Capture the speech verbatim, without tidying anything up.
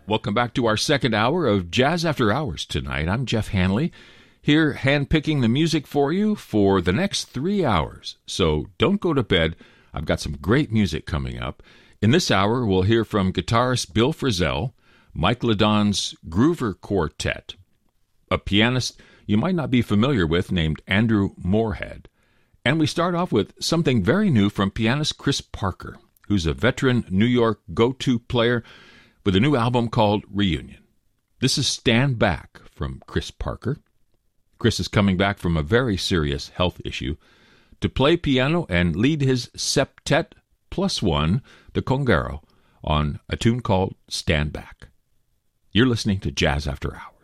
Welcome back to our second hour of Jazz After Hours tonight. I'm Jeff Hanley, here handpicking the music for you for the next three hours. So don't go to bed. I've got some great music coming up. In this hour, we'll hear from guitarist Bill Frisell, Mike Ladon's Groover Quartet, a pianist you might not be familiar with named Andrew Moorhead. And we start off with something very new from pianist Chris Parker, who's a veteran New York go-to player with a new album called Reunion. This is Stand Back from Chris Parker. Chris is coming back from a very serious health issue to play piano and lead his septet plus one, the Congaro, on a tune called Stand Back. You're listening to Jazz After Hours.